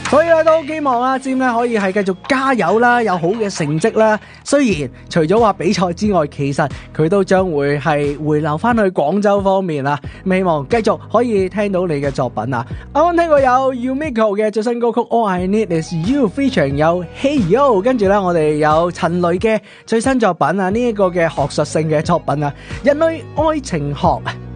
所以咧都希望阿占咧可以係繼續加油啦，有好嘅成績啦。雖然除咗話比賽之外，其實佢都將會係回流翻去廣州方面啦。咁希望繼續可以聽到你嘅作品啊！啱啱聽過有 Yumiko 嘅最新歌曲 All I Need Is You featuring 有 Hey Yo， 跟住咧我哋有陳蕾嘅最新作品啊，呢一個嘅學術性嘅作品啊，人類愛情學。